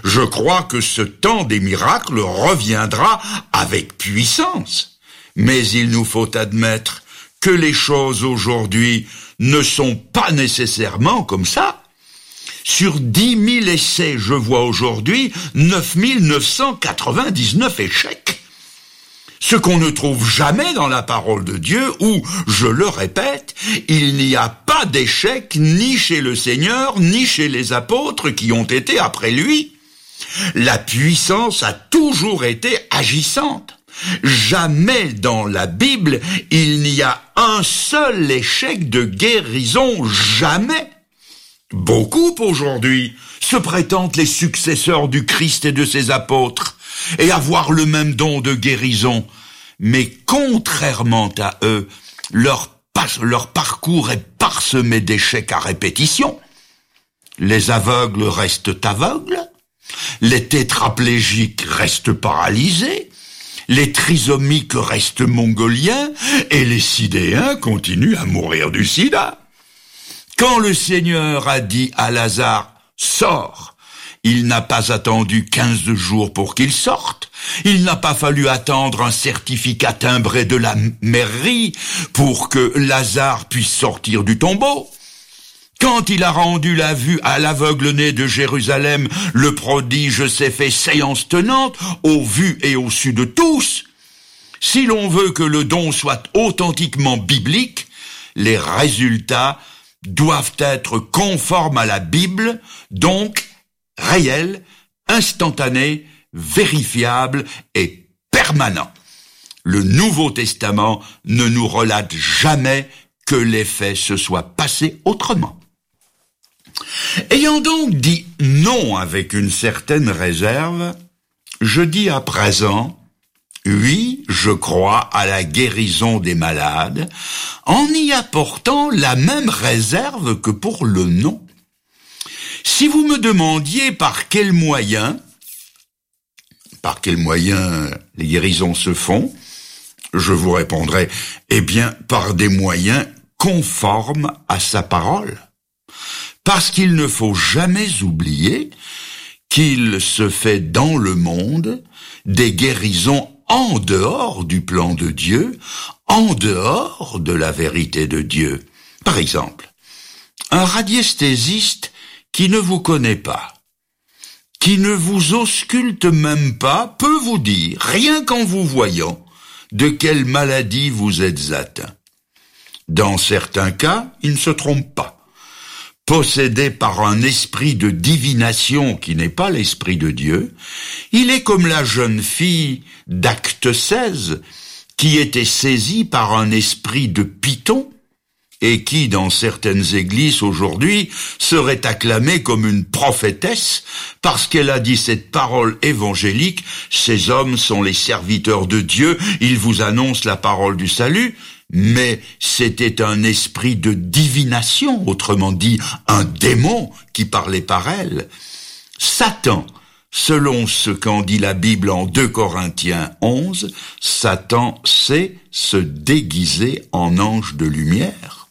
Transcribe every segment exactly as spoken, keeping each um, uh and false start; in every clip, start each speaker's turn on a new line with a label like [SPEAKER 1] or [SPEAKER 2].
[SPEAKER 1] Je crois que ce temps des miracles reviendra avec puissance. Mais il nous faut admettre que les choses aujourd'hui ne sont pas nécessairement comme ça. Sur dix mille essais, je vois aujourd'hui neuf mille neuf cent quatre-vingt-dix-neuf échecs. Ce qu'on ne trouve jamais dans la parole de Dieu, où, je le répète, il n'y a pas d'échec ni chez le Seigneur, ni chez les apôtres qui ont été après lui. La puissance a toujours été agissante. Jamais dans la Bible, il n'y a un seul échec de guérison, jamais. Beaucoup aujourd'hui se prétendent les successeurs du Christ et de ses apôtres et avoir le même don de guérison. Mais contrairement à eux, leur, leur parcours est parsemé d'échecs à répétition. Les aveugles restent aveugles, les tétraplégiques restent paralysés, les trisomiques restent mongoliens et les sidéens continuent à mourir du sida. Quand le Seigneur a dit à Lazare « Sors », il n'a pas attendu quinze jours pour qu'il sorte. Il n'a pas fallu attendre un certificat timbré de la mairie pour que Lazare puisse sortir du tombeau. Quand il a rendu la vue à l'aveugle-né de Jérusalem, le prodige s'est fait séance tenante, au vu et au su de tous. Si l'on veut que le don soit authentiquement biblique, les résultats doivent être conformes à la Bible, donc réels, instantanés, vérifiables et permanents. Le Nouveau Testament ne nous relate jamais que les faits se soient passés autrement. Ayant donc dit non avec une certaine réserve, je dis à présent, oui, je crois à la guérison des malades, en y apportant la même réserve que pour le non. Si vous me demandiez par quels moyens, par quels moyens les guérisons se font, je vous répondrai, eh bien, par des moyens conformes à sa parole. Parce qu'il ne faut jamais oublier qu'il se fait dans le monde des guérisons en dehors du plan de Dieu, en dehors de la vérité de Dieu. Par exemple, un radiesthésiste qui ne vous connaît pas, qui ne vous ausculte même pas, peut vous dire, rien qu'en vous voyant, de quelle maladie vous êtes atteint. Dans certains cas, il ne se trompe pas. Possédé par un esprit de divination qui n'est pas l'esprit de Dieu, il est comme la jeune fille d'Acte seize qui était saisie par un esprit de python et qui, dans certaines églises aujourd'hui, serait acclamée comme une prophétesse parce qu'elle a dit cette parole évangélique, ces hommes sont les serviteurs de Dieu, ils vous annoncent la parole du salut. Mais c'était un esprit de divination, autrement dit, un démon qui parlait par elle. Satan, selon ce qu'en dit la Bible en deux Corinthiens onze, Satan sait se déguiser en ange de lumière.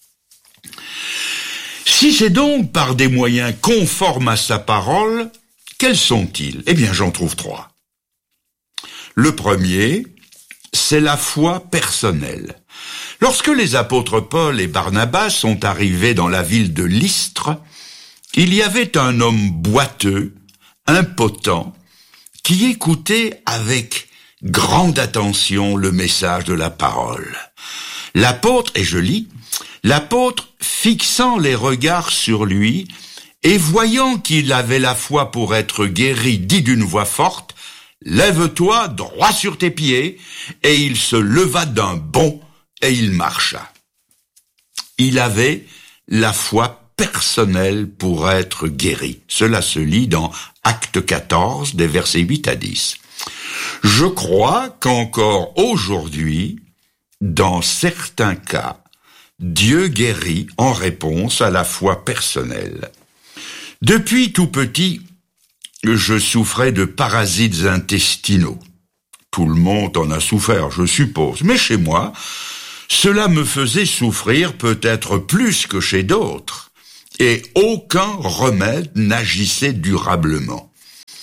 [SPEAKER 1] Si c'est donc par des moyens conformes à sa parole, quels sont-ils? Eh bien, j'en trouve trois. Le premier, c'est la foi personnelle. Lorsque les apôtres Paul et Barnabas sont arrivés dans la ville de Lystre, il y avait un homme boiteux, impotent, qui écoutait avec grande attention le message de la parole. L'apôtre, et je lis, l'apôtre, fixant les regards sur lui, et voyant qu'il avait la foi pour être guéri, dit d'une voix forte, « Lève-toi droit sur tes pieds », et il se leva d'un bond, et il marcha. Il avait la foi personnelle pour être guéri. Cela se lit dans Acte quatorze, des versets huit à dix. Je crois qu'encore aujourd'hui, dans certains cas, Dieu guérit en réponse à la foi personnelle. Depuis tout petit, je souffrais de parasites intestinaux. Tout le monde en a souffert, je suppose. Mais chez moi, cela me faisait souffrir peut-être plus que chez d'autres. Et aucun remède n'agissait durablement.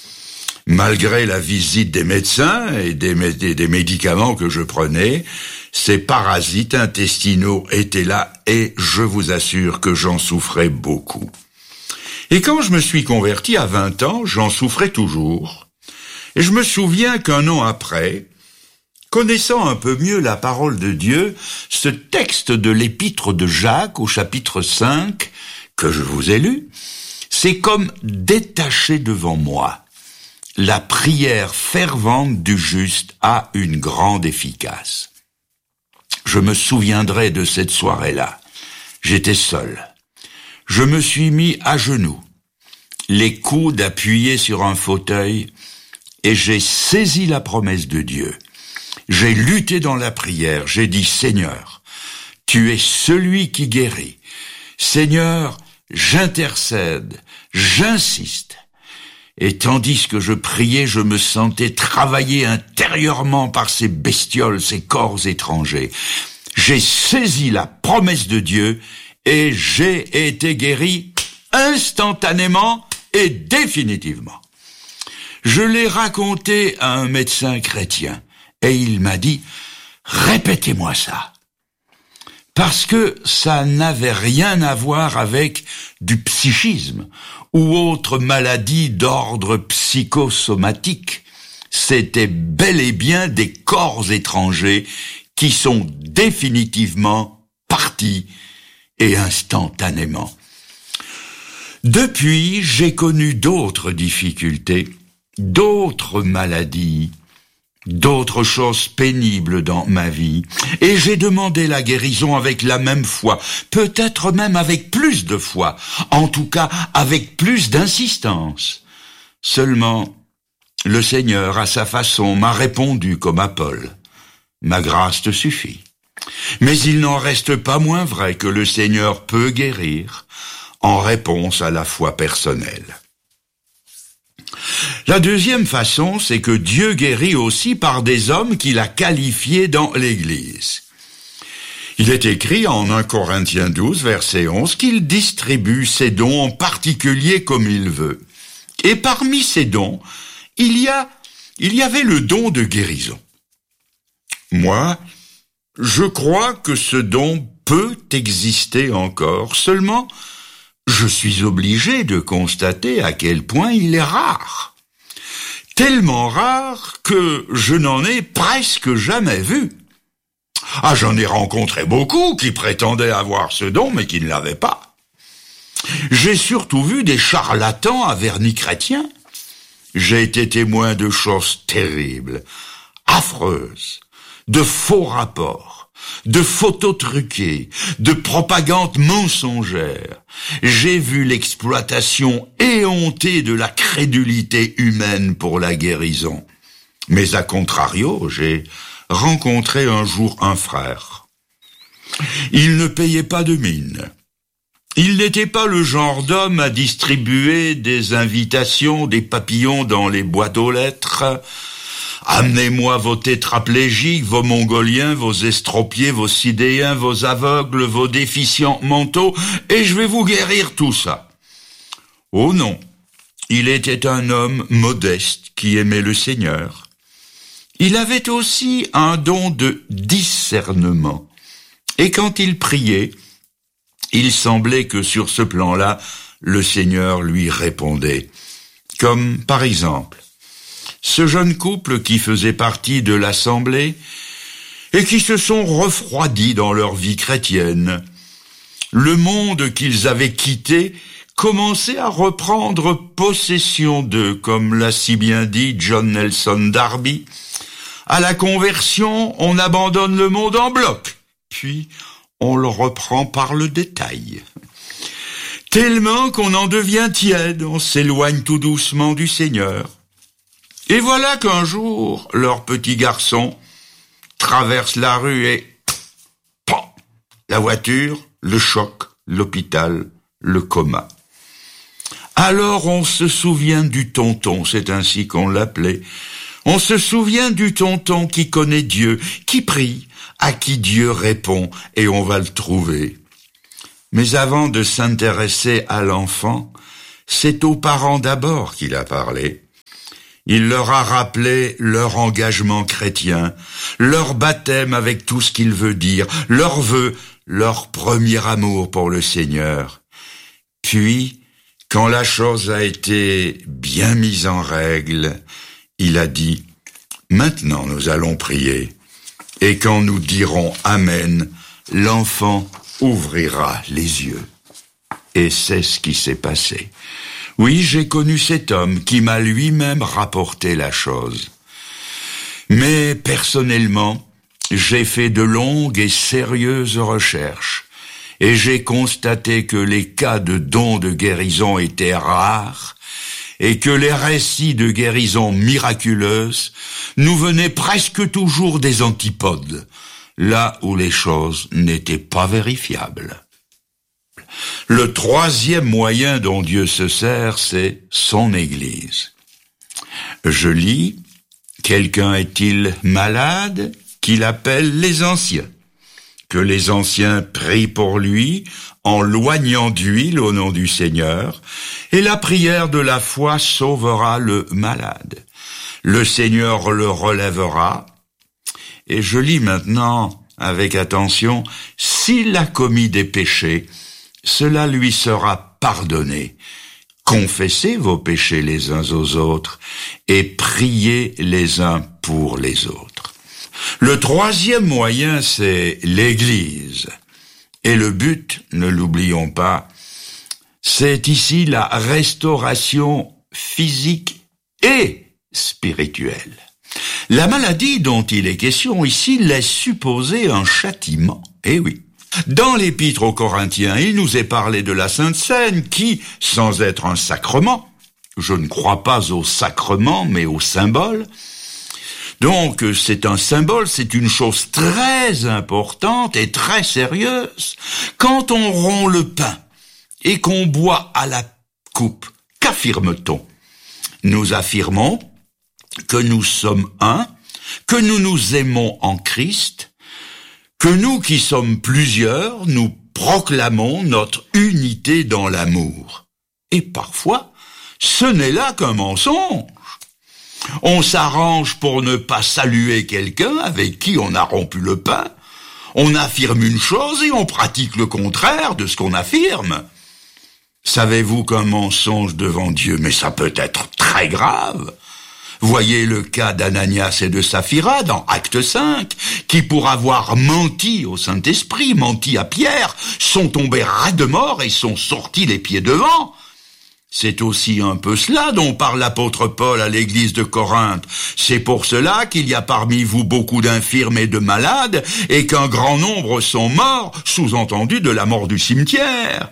[SPEAKER 1] Malgré la visite des médecins et des, mé- des médicaments que je prenais, ces parasites intestinaux étaient là et je vous assure que j'en souffrais beaucoup. Et quand je me suis converti à vingt ans, j'en souffrais toujours. Et je me souviens qu'un an après, connaissant un peu mieux la parole de Dieu, ce texte de l'épître de Jacques au chapitre cinq, que je vous ai lu, c'est comme détaché devant moi. La prière fervente du juste a une grande efficace. Je me souviendrai de cette soirée-là. J'étais seul. Je me suis mis à genoux, les coudes appuyés sur un fauteuil, et j'ai saisi la promesse de Dieu. J'ai lutté dans la prière, j'ai dit « Seigneur, tu es celui qui guérit. Seigneur, j'intercède, j'insiste. » Et tandis que je priais, je me sentais travailler intérieurement par ces bestioles, ces corps étrangers. J'ai saisi la promesse de Dieu et j'ai été guéri instantanément et définitivement. Je l'ai raconté à un médecin chrétien et il m'a dit « Répétez-moi ça ». Parce que ça n'avait rien à voir avec du psychisme ou autre maladie d'ordre psychosomatique. C'était bel et bien des corps étrangers qui sont définitivement partis et instantanément. Depuis, j'ai connu d'autres difficultés, d'autres maladies, d'autres choses pénibles dans ma vie, et j'ai demandé la guérison avec la même foi, peut-être même avec plus de foi, en tout cas avec plus d'insistance. Seulement, le Seigneur, à sa façon, m'a répondu comme à Paul. Ma grâce te suffit. Mais il n'en reste pas moins vrai que le Seigneur peut guérir en réponse à la foi personnelle. La deuxième façon, c'est que Dieu guérit aussi par des hommes qu'il a qualifiés dans l'Église. Il est écrit en premier Corinthiens douze, verset onze, qu'il distribue ses dons en particulier comme il veut. Et parmi ces dons, il y a, il y avait le don de guérison. Moi, je crois que ce don peut exister encore, seulement je suis obligé de constater à quel point il est rare. Tellement rare que je n'en ai presque jamais vu. Ah, j'en ai rencontré beaucoup qui prétendaient avoir ce don, mais qui ne l'avaient pas. J'ai surtout vu des charlatans à vernis chrétien. J'ai été témoin de choses terribles, affreuses, de faux rapports, de photos truquées, de propagande mensongère. J'ai vu l'exploitation éhontée de la crédulité humaine pour la guérison. Mais à contrario, j'ai rencontré un jour un frère. Il ne payait pas de mine. Il n'était pas le genre d'homme à distribuer des invitations, des papillons dans les boîtes aux lettres. Amenez-moi vos tétraplégiques, vos mongoliens, vos estropiés, vos sidéens, vos aveugles, vos déficients mentaux, et je vais vous guérir tout ça. Oh non, il était un homme modeste qui aimait le Seigneur. Il avait aussi un don de discernement. Et quand il priait, il semblait que sur ce plan-là, le Seigneur lui répondait. Comme par exemple, ce jeune couple qui faisait partie de l'assemblée et qui se sont refroidis dans leur vie chrétienne. Le monde qu'ils avaient quitté commençait à reprendre possession d'eux, comme l'a si bien dit John Nelson Darby. À la conversion, on abandonne le monde en bloc, puis on le reprend par le détail. Tellement qu'on en devient tiède, on s'éloigne tout doucement du Seigneur. Et voilà qu'un jour, leur petit garçon traverse la rue et... Pan, la voiture, le choc, l'hôpital, le coma. Alors on se souvient du tonton, c'est ainsi qu'on l'appelait. On se souvient du tonton qui connaît Dieu, qui prie, à qui Dieu répond, et on va le trouver. Mais avant de s'intéresser à l'enfant, c'est aux parents d'abord qu'il a parlé. Il leur a rappelé leur engagement chrétien, leur baptême avec tout ce qu'il veut dire, leur vœu, leur premier amour pour le Seigneur. Puis, quand la chose a été bien mise en règle, il a dit « Maintenant nous allons prier. » Et quand nous dirons « Amen », l'enfant ouvrira les yeux. Et c'est ce qui s'est passé. Oui, j'ai connu cet homme qui m'a lui-même rapporté la chose. Mais personnellement, j'ai fait de longues et sérieuses recherches et j'ai constaté que les cas de dons de guérison étaient rares et que les récits de guérison miraculeuse nous venaient presque toujours des antipodes, là où les choses n'étaient pas vérifiables. Le troisième moyen dont Dieu se sert, c'est son Église. Je lis, « Quelqu'un est-il malade qu'il appelle les anciens, que les anciens prient pour lui en loignant d'huile au nom du Seigneur, et la prière de la foi sauvera le malade. Le Seigneur le relèvera. » Et je lis maintenant avec attention, « S'il a commis des péchés, cela lui sera pardonné. Confessez vos péchés les uns aux autres et priez les uns pour les autres. » Le troisième moyen, c'est l'Église. Et le but, ne l'oublions pas, c'est ici la restauration physique et spirituelle. La maladie dont il est question ici laisse supposer un châtiment. Eh oui. Dans l'Épître aux Corinthiens, il nous est parlé de la Sainte Seine qui, sans être un sacrement, je ne crois pas au sacrement, mais au symbole. Donc, c'est un symbole, c'est une chose très importante et très sérieuse. Quand on rompt le pain et qu'on boit à la coupe, qu'affirme-t-on? Nous affirmons que nous sommes un, que nous nous aimons en Christ, que nous qui sommes plusieurs, nous proclamons notre unité dans l'amour. Et parfois, ce n'est là qu'un mensonge. On s'arrange pour ne pas saluer quelqu'un avec qui on a rompu le pain. On affirme une chose et on pratique le contraire de ce qu'on affirme. Savez-vous qu'un mensonge devant Dieu, mais ça peut être très grave. Voyez le cas d'Ananias et de Saphira dans Acte cinq, qui pour avoir menti au Saint-Esprit, menti à Pierre, sont tombés ras de mort et sont sortis les pieds devant. C'est aussi un peu cela dont parle l'apôtre Paul à l'église de Corinthe. C'est pour cela qu'il y a parmi vous beaucoup d'infirmes et de malades, et qu'un grand nombre sont morts, sous-entendu de la mort du cimetière.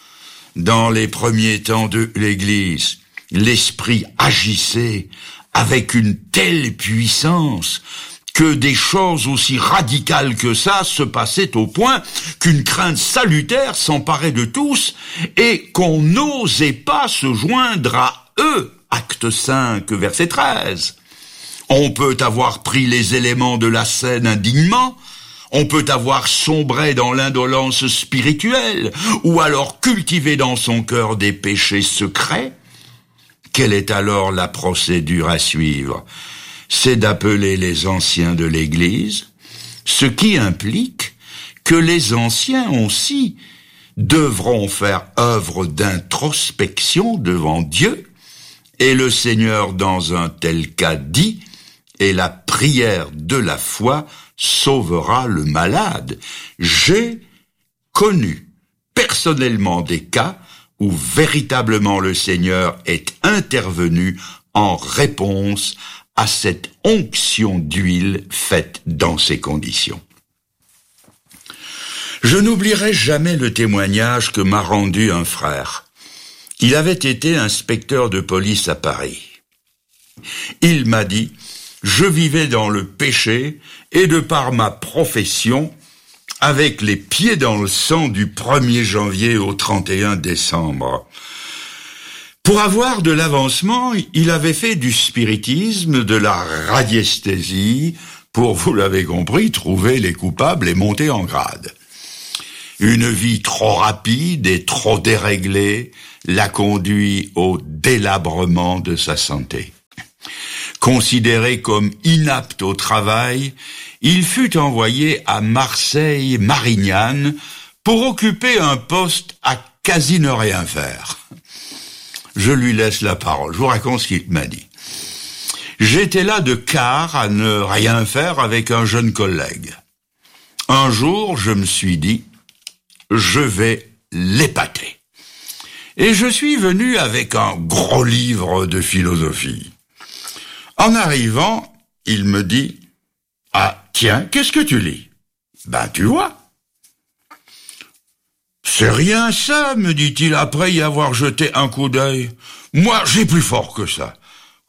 [SPEAKER 1] Dans les premiers temps de l'église, l'Esprit agissait avec une telle puissance que des choses aussi radicales que ça se passaient au point qu'une crainte salutaire s'emparait de tous et qu'on n'osait pas se joindre à eux. Acte cinq, verset treize. On peut avoir pris les éléments de la scène indignement, on peut avoir sombré dans l'indolence spirituelle, ou alors cultivé dans son cœur des péchés secrets. Quelle est alors la procédure à suivre? C'est d'appeler les anciens de l'Église, ce qui implique que les anciens aussi devront faire œuvre d'introspection devant Dieu, et le Seigneur dans un tel cas dit, et la prière de la foi sauvera le malade. J'ai connu personnellement des cas où véritablement le Seigneur est intervenu en réponse à cette onction d'huile faite dans ces conditions. Je n'oublierai jamais le témoignage que m'a rendu un frère. Il avait été inspecteur de police à Paris. Il m'a dit, je vivais dans le péché et de par ma profession, avec les pieds dans le sang du premier janvier au trente et un décembre. Pour avoir de l'avancement, il avait fait du spiritisme, de la radiesthésie, pour, vous l'avez compris, trouver les coupables et monter en grade. Une vie trop rapide et trop déréglée l'a conduit au délabrement de sa santé. Considéré comme inapte au travail, il fut envoyé à Marseille-Marignane pour occuper un poste à quasi ne rien faire. Je lui laisse la parole, je vous raconte ce qu'il m'a dit. J'étais là de quart à ne rien faire avec un jeune collègue. Un jour, je me suis dit, je vais l'épater. Et je suis venu avec un gros livre de philosophie. En arrivant, il me dit, « Ah, tiens, qu'est-ce que tu lis ?»« Ben, tu vois. »« C'est rien ça, me dit-il après y avoir jeté un coup d'œil. Moi, j'ai plus fort que ça. »« Comment ?»«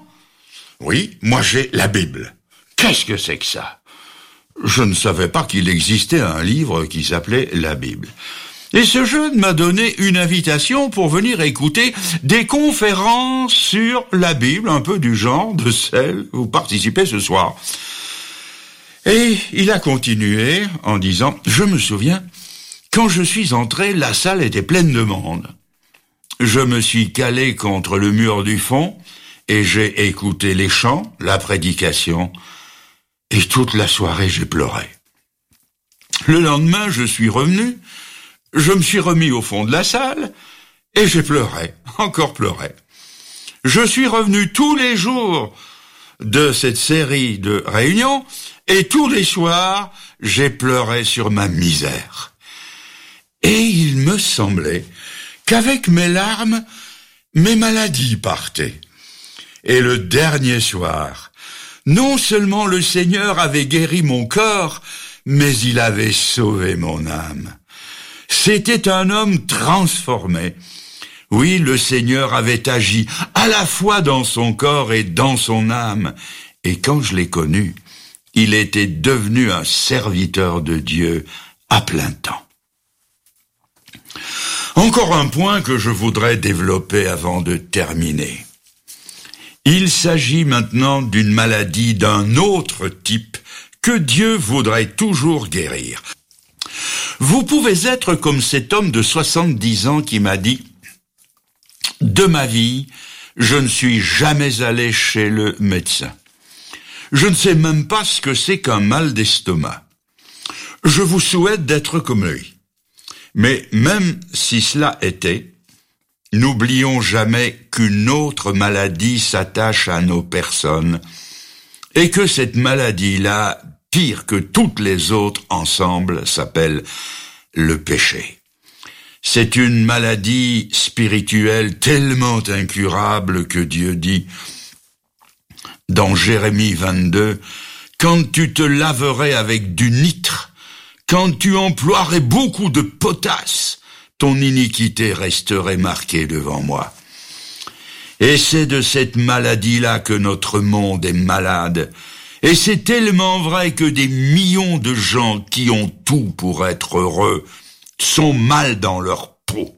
[SPEAKER 1] Oui, moi j'ai la Bible. »« Qu'est-ce que c'est que ça ?» Je ne savais pas qu'il existait un livre qui s'appelait la Bible. Et ce jeune m'a donné une invitation pour venir écouter des conférences sur la Bible, un peu du genre de celles où vous participez ce soir. Et il a continué en disant, je me souviens, quand je suis entré, la salle était pleine de monde. Je me suis calé contre le mur du fond et j'ai écouté les chants, la prédication, et toute la soirée j'ai pleuré. Le lendemain, je suis revenu, je me suis remis au fond de la salle et j'ai pleuré, encore pleuré. Je suis revenu tous les jours de cette série de réunions et tous les soirs, j'ai pleuré sur ma misère. Et il me semblait qu'avec mes larmes, mes maladies partaient. Et le dernier soir, non seulement le Seigneur avait guéri mon corps, mais il avait sauvé mon âme. C'était un homme transformé. Oui, le Seigneur avait agi à la fois dans son corps et dans son âme. Et quand je l'ai connu, il était devenu un serviteur de Dieu à plein temps. Encore un point que je voudrais développer avant de terminer. Il s'agit maintenant d'une maladie d'un autre type que Dieu voudrait toujours guérir. Vous pouvez être comme cet homme de soixante-dix ans qui m'a dit « De ma vie, je ne suis jamais allé chez le médecin. Je ne sais même pas ce que c'est qu'un mal d'estomac. Je vous souhaite d'être comme lui. Mais même si cela était, n'oublions jamais qu'une autre maladie s'attache à nos personnes et que cette maladie-là, pire que toutes les autres ensemble, s'appelle le péché. C'est une maladie spirituelle tellement incurable que Dieu dit dans Jérémie vingt-deux, « Quand tu te laverais avec du nitre, quand tu emploierais beaucoup de potasse, ton iniquité resterait marquée devant moi. » Et c'est de cette maladie-là que notre monde est malade. Et c'est tellement vrai que des millions de gens qui ont tout pour être heureux sont mal dans leur peau.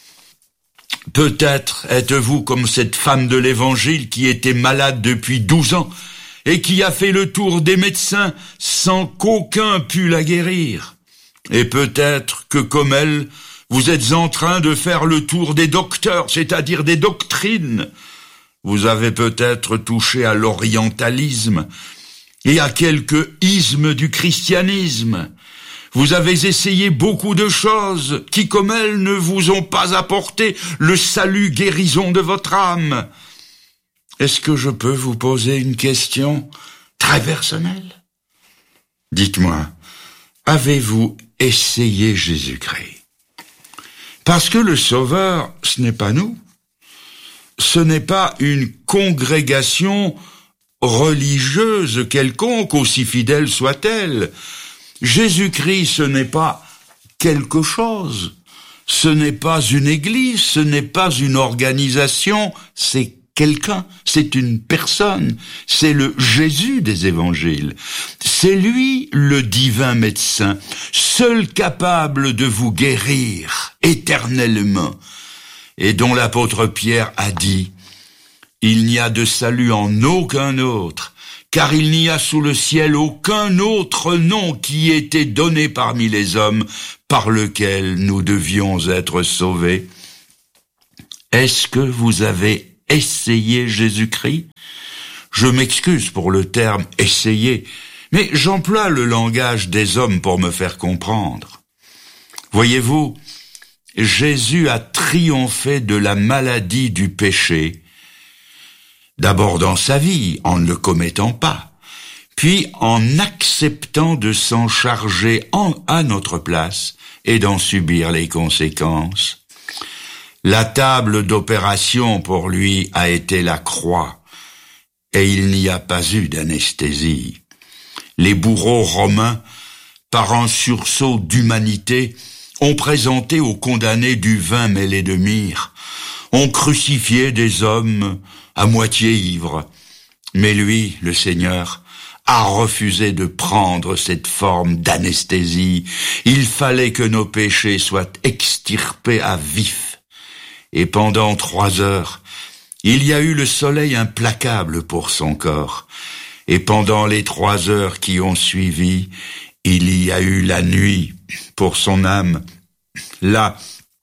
[SPEAKER 1] Peut-être êtes-vous comme cette femme de l'Évangile qui était malade depuis douze ans et qui a fait le tour des médecins sans qu'aucun pût la guérir. Et peut-être que comme elle, vous êtes en train de faire le tour des docteurs, c'est-à-dire des doctrines. Vous avez peut-être touché à l'orientalisme et à quelques ismes du christianisme. Vous avez essayé beaucoup de choses qui, comme elles, ne vous ont pas apporté le salut guérison de votre âme. Est-ce que je peux vous poser une question très personnelle? Dites-moi, avez-vous essayé Jésus-Christ? Parce que le Sauveur, ce n'est pas nous. Ce n'est pas une congrégation religieuse quelconque, aussi fidèle soit-elle. Jésus-Christ, ce n'est pas quelque chose. Ce n'est pas une église, ce n'est pas une organisation, c'est quelqu'un, c'est une personne, c'est le Jésus des évangiles. C'est lui le divin médecin, seul capable de vous guérir éternellement, et dont l'apôtre Pierre a dit « Il n'y a de salut en aucun autre, car il n'y a sous le ciel aucun autre nom qui ait été donné parmi les hommes par lequel nous devions être sauvés. » Est-ce que vous avez essayé Jésus-Christ? Je m'excuse pour le terme « essayer », mais j'emploie le langage des hommes pour me faire comprendre. Voyez-vous, Jésus a triomphé de la maladie du péché, d'abord dans sa vie, en ne le commettant pas, puis en acceptant de s'en charger en, à notre place et d'en subir les conséquences. La table d'opération pour lui a été la croix, et il n'y a pas eu d'anesthésie. Les bourreaux romains, par un sursaut d'humanité, ont présenté aux condamnés du vin mêlé de myrrhe, ont crucifié des hommes à moitié ivres. Mais lui, le Seigneur, a refusé de prendre cette forme d'anesthésie. Il fallait que nos péchés soient extirpés à vif. Et pendant trois heures, il y a eu le soleil implacable pour son corps. Et pendant les trois heures qui ont suivi, il y a eu la nuit pour son âme. Là,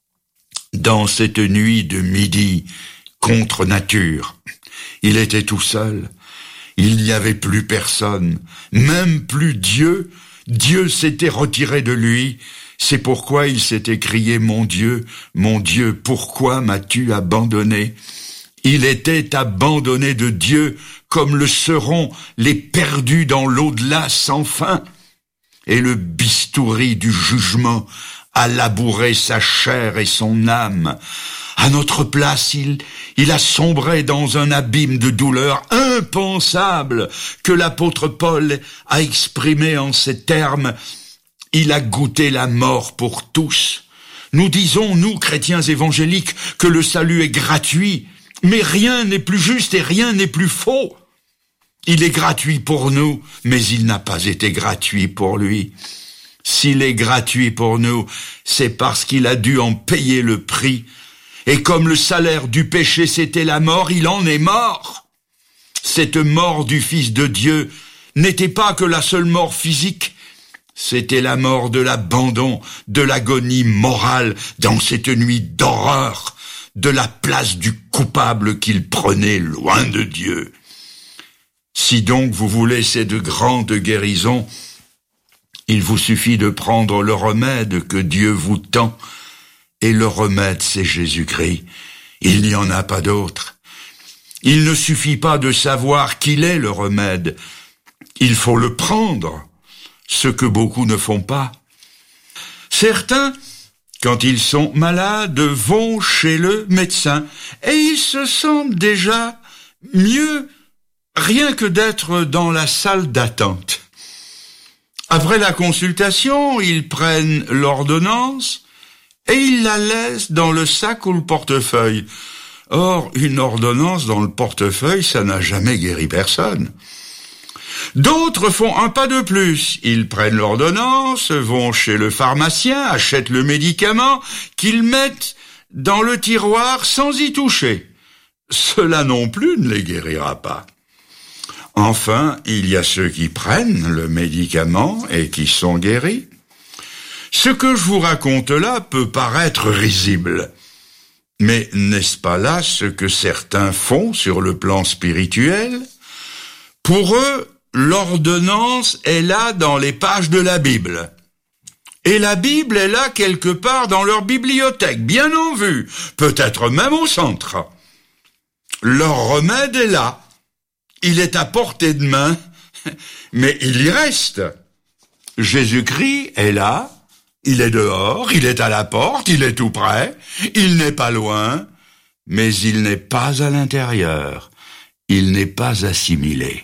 [SPEAKER 1] dans cette nuit de midi, contre nature, il était tout seul. Il n'y avait plus personne, même plus Dieu. Dieu s'était retiré de lui. C'est pourquoi il s'était crié « Mon Dieu, mon Dieu, pourquoi m'as-tu abandonné ?» Il était abandonné de Dieu, comme le seront les perdus dans l'au-delà sans fin. Et le bistouri du jugement a labouré sa chair et son âme. À notre place, il, il a sombré dans un abîme de douleur impensable que l'apôtre Paul a exprimé en ces termes. Il a goûté la mort pour tous. Nous disons, nous, chrétiens évangéliques, que le salut est gratuit, mais rien n'est plus juste et rien n'est plus faux. Il est gratuit pour nous, mais il n'a pas été gratuit pour lui. S'il est gratuit pour nous, c'est parce qu'il a dû en payer le prix. Et comme le salaire du péché c'était la mort, il en est mort. Cette mort du Fils de Dieu n'était pas que la seule mort physique, c'était la mort de l'abandon, de l'agonie morale dans cette nuit d'horreur, de la place du coupable qu'il prenait loin de Dieu. Si donc vous voulez cette grande guérison, il vous suffit de prendre le remède que Dieu vous tend, et le remède c'est Jésus-Christ. Il n'y en a pas d'autre. Il ne suffit pas de savoir qu'il est le remède, il faut le prendre, ce que beaucoup ne font pas. Certains, quand ils sont malades, vont chez le médecin, et ils se sentent déjà mieux, rien que d'être dans la salle d'attente. Après la consultation, ils prennent l'ordonnance et ils la laissent dans le sac ou le portefeuille. Or, une ordonnance dans le portefeuille, ça n'a jamais guéri personne. D'autres font un pas de plus. Ils prennent l'ordonnance, vont chez le pharmacien, achètent le médicament qu'ils mettent dans le tiroir sans y toucher. Cela non plus ne les guérira pas. Enfin, il y a ceux qui prennent le médicament et qui sont guéris. Ce que je vous raconte là peut paraître risible, mais n'est-ce pas là ce que certains font sur le plan spirituel? Pour eux, l'ordonnance est là dans les pages de la Bible. Et la Bible est là quelque part dans leur bibliothèque, bien en vue, peut-être même au centre. Leur remède est là. Il est à portée de main, mais il y reste. Jésus-Christ est là, il est dehors, il est à la porte, il est tout près, il n'est pas loin, mais il n'est pas à l'intérieur, il n'est pas assimilé.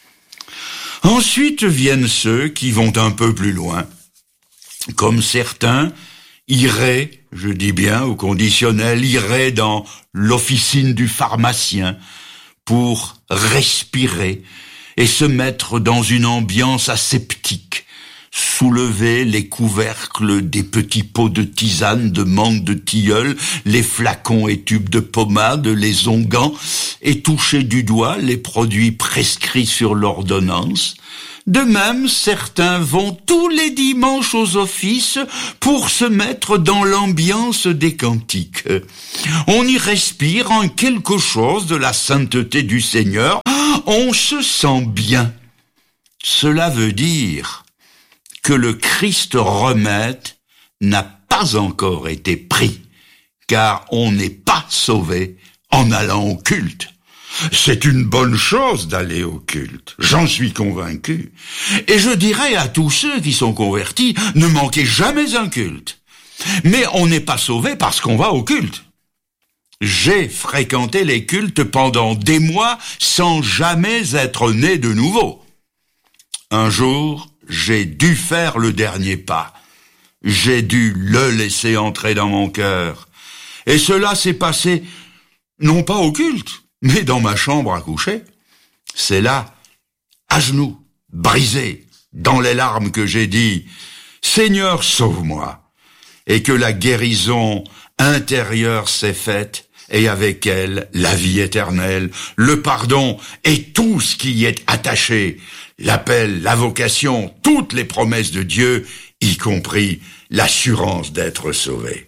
[SPEAKER 1] Ensuite viennent ceux qui vont un peu plus loin, comme certains iraient, je dis bien au conditionnel, iraient dans l'officine du pharmacien, pour respirer et se mettre dans une ambiance aseptique, soulever les couvercles des petits pots de tisane, de menthe de tilleul, les flacons et tubes de pommade, les onguents, et toucher du doigt les produits prescrits sur l'ordonnance. De même, certains vont tous les dimanches aux offices pour se mettre dans l'ambiance des cantiques. On y respire en quelque chose de la sainteté du Seigneur. on se sent bien. Cela veut dire que le Christ remède n'a pas encore été pris, car on n'est pas sauvé en allant au culte. C'est une bonne chose d'aller au culte, j'en suis convaincu. Et je dirais à tous ceux qui sont convertis, ne manquez jamais un culte. Mais on n'est pas sauvé parce qu'on va au culte. J'ai fréquenté les cultes pendant des mois sans jamais être né de nouveau. Un jour, j'ai dû faire le dernier pas. J'ai dû le laisser entrer dans mon cœur. Et cela s'est passé, non pas au culte, mais dans ma chambre à coucher. C'est là, à genoux, brisé, dans les larmes que j'ai dit « Seigneur, sauve-moi » et que la guérison intérieure s'est faite et avec elle la vie éternelle, le pardon et tout ce qui y est attaché, l'appel, la vocation, toutes les promesses de Dieu, y compris l'assurance d'être sauvé.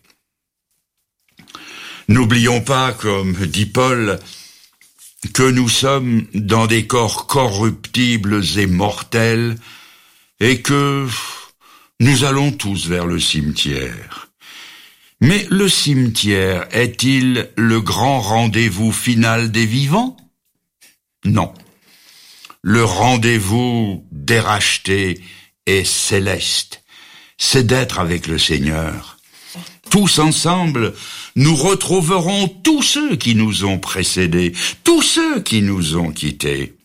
[SPEAKER 1] N'oublions pas, comme dit Paul, que nous sommes dans des corps corruptibles et mortels et que nous allons tous vers le cimetière. Mais le cimetière est-il le grand rendez-vous final des vivants? Non. Le rendez-vous des rachetés est céleste. C'est d'être avec le Seigneur. Tous ensemble, nous retrouverons tous ceux qui nous ont précédés, tous ceux qui nous ont quittés.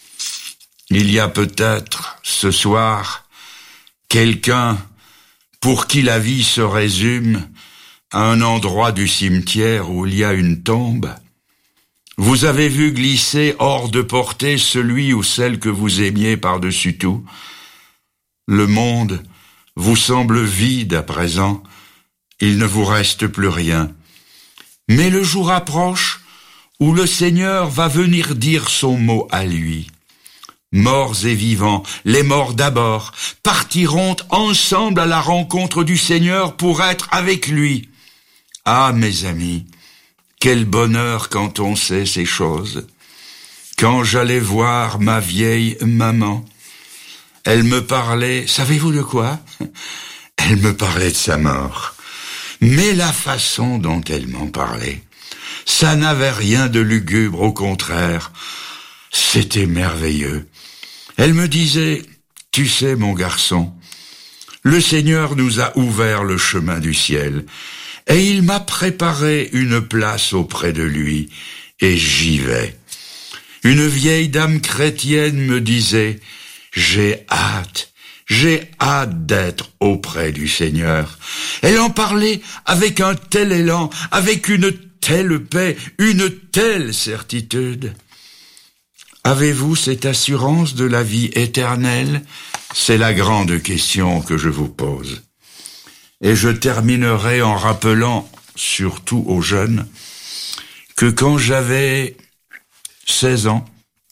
[SPEAKER 1] Il y a peut-être, ce soir, quelqu'un pour qui la vie se résume à un endroit du cimetière où il y a une tombe. Vous avez vu glisser hors de portée celui ou celle que vous aimiez par-dessus tout. Le monde vous semble vide à présent, il ne vous reste plus rien. Mais le jour approche où le Seigneur va venir dire son mot à lui. Morts et vivants, les morts d'abord, partiront ensemble à la rencontre du Seigneur pour être avec lui. Ah, mes amis, quel bonheur quand on sait ces choses. Quand j'allais voir ma vieille maman, elle me parlait, savez-vous de quoi? Elle me parlait de sa mort. Mais la façon dont elle m'en parlait, ça n'avait rien de lugubre, au contraire. C'était merveilleux. Elle me disait, tu sais, mon garçon, le Seigneur nous a ouvert le chemin du ciel, et il m'a préparé une place auprès de lui, et j'y vais. Une vieille dame chrétienne me disait, j'ai hâte, j'ai hâte d'être auprès du Seigneur. Elle en parlait avec un tel élan, avec une telle paix, une telle certitude. Avez-vous cette assurance de la vie éternelle? C'est la grande question que je vous pose. Et je terminerai en rappelant, surtout aux jeunes, que quand j'avais seize ans,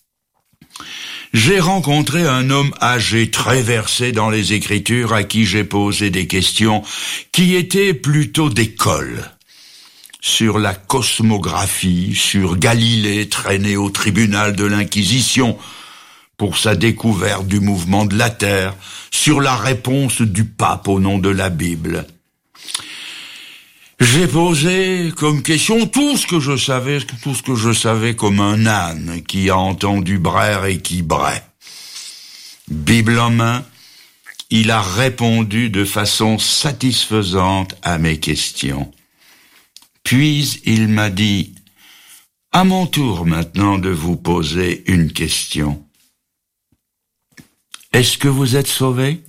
[SPEAKER 1] j'ai rencontré un homme âgé très versé dans les Écritures à qui j'ai posé des questions qui étaient plutôt d'école. Sur la cosmographie, sur Galilée traîné au tribunal de l'Inquisition pour sa découverte du mouvement de la Terre, sur la réponse du pape au nom de la Bible. J'ai posé comme question tout ce que je savais, tout ce que je savais comme un âne qui a entendu braire et qui braie. Bible en main, il a répondu de façon satisfaisante à mes questions. Puis il m'a dit, à mon tour maintenant de vous poser une question. Est-ce que vous êtes sauvé?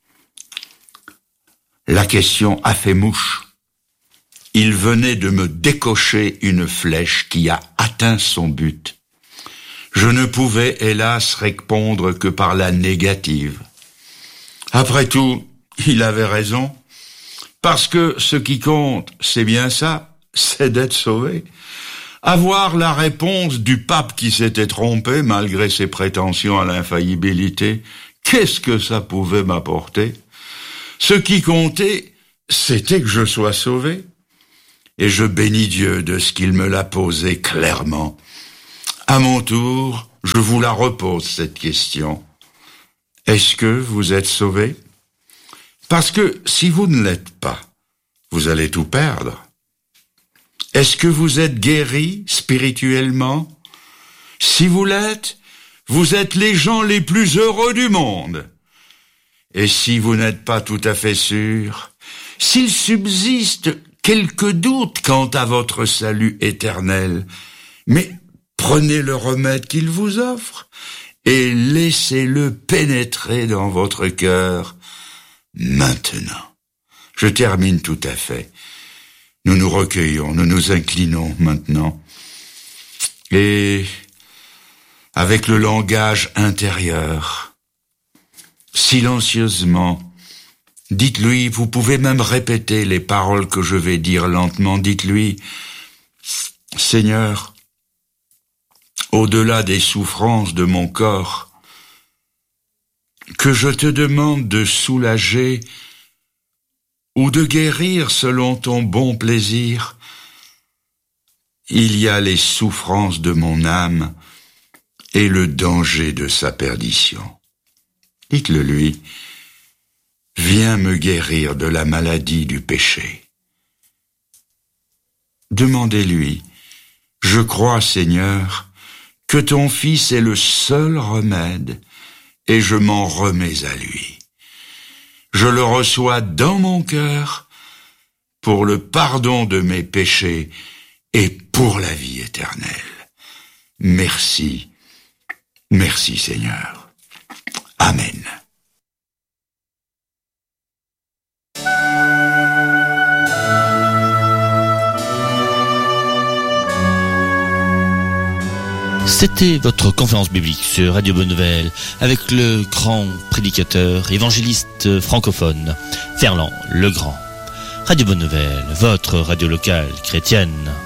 [SPEAKER 1] La question a fait mouche. Il venait de me décocher une flèche qui a atteint son but. Je ne pouvais, hélas, répondre que par la négative. Après tout, il avait raison, parce que ce qui compte, c'est bien ça, c'est d'être sauvé. Avoir la réponse du pape qui s'était trompé, malgré ses prétentions à l'infaillibilité, qu'est-ce que ça pouvait m'apporter? Ce qui comptait, c'était que je sois sauvé. Et je bénis Dieu de ce qu'il me l'a posé clairement. À mon tour, je vous la repose, cette question. Est-ce que vous êtes sauvé? Parce que si vous ne l'êtes pas, vous allez tout perdre. Est-ce que vous êtes guéri spirituellement? Si vous l'êtes, vous êtes les gens les plus heureux du monde. Et si vous n'êtes pas tout à fait sûr, s'il subsiste quelques doutes quant à votre salut éternel, mais prenez le remède qu'il vous offre et laissez-le pénétrer dans votre cœur maintenant. Je termine tout à fait. Nous nous recueillons, nous nous inclinons maintenant. Et avec le langage intérieur, silencieusement, dites-lui, vous pouvez même répéter les paroles que je vais dire lentement, dites-lui, Seigneur, au-delà des souffrances de mon corps, que je te demande de soulager ou de guérir selon ton bon plaisir, il y a les souffrances de mon âme et le danger de sa perdition. Dites-le lui, viens me guérir de la maladie du péché. Demandez-lui, je crois, Seigneur, que ton Fils est le seul remède et je m'en remets à lui. Je le reçois dans mon cœur pour le pardon de mes péchés et pour la vie éternelle. Merci, merci Seigneur. Amen.
[SPEAKER 2] C'était votre conférence biblique sur Radio Bonne Nouvelle avec le grand prédicateur, évangéliste francophone, Ferland Legrand. Radio Bonne Nouvelle, votre radio locale chrétienne.